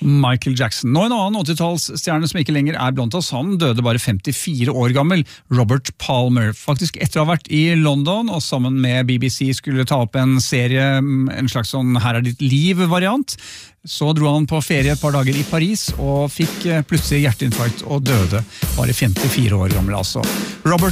Michael Jackson. Nå en annen 80-tallsstjerne som ikke lenger er blant oss, han døde bare 54 år gammel, Robert Palmer. Faktisk etter å ha vært i London og sammen med BBC skulle ta opp en serie, en slags sånn Her er ditt liv-variant, så dro han på ferie et par dager i Paris og fikk plutselig hjerteinfarkt og døde bare 54 år gammel altså. Robert